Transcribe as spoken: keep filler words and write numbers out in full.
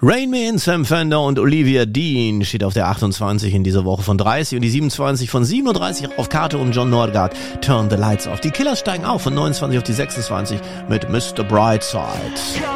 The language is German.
Rain Man, Sam Fender und Olivia Dean steht auf der achtundzwanzig in dieser Woche von dreißig und die siebenundzwanzig von siebenunddreißig auf Kate und John Nordgaard. Turn the Lights Off. Die Killers steigen auf von neunundzwanzig auf die sechsundzwanzig mit Mister Brightside.